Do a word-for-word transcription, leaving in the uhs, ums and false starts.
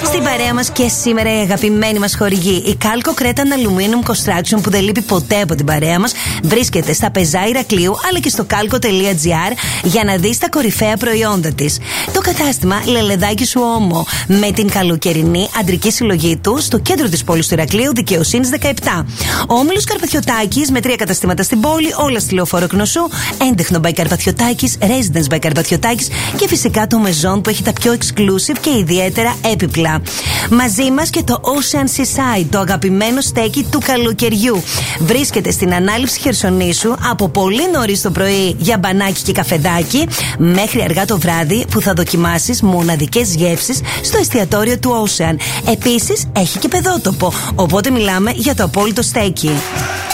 Στην παρέα μας και σήμερα η αγαπημένη μας χορηγή, η Calco Cretan Aluminum Construction, που δεν λείπει ποτέ από την παρέα μας. Βρίσκεται στα Πεζά Ηρακλείου αλλά και στο calco τελεία gr για να δεις τα κορυφαία προϊόντα της. Το κατάστημα Λελεδάκι Σου Όμο, με την καλοκαιρινή αντρική συλλογή του στο κέντρο της πόλης του Ηρακλείου, Δικαιοσύνης δεκαεπτά. Ο Όμιλος Καρπαθιωτάκης με τρία καταστήματα στην πόλη, όλα στη Λεωφόρο Κνωσού, έντεχνο by Καρπαθιωτάκης, Residence by Καρπαθιωτάκης και φυσικά το Maison που έχει τα πιο exclusive και ιδιαίτερα έπιπλα. Μαζί μας και το Ocean Seaside, το αγαπημένο στέκι του καλοκαιριού. Βρίσκεται στην ανάληψη Χερσονήσου από πολύ νωρίς το πρωί για μπανάκι και καφεδάκι, μέχρι αργά το βράδυ που θα δοκιμάσεις μοναδικές γεύσεις στο εστιατόριο του Ocean. Επίσης έχει και παιδότοπο, οπότε μιλάμε για το απόλυτο στέκι.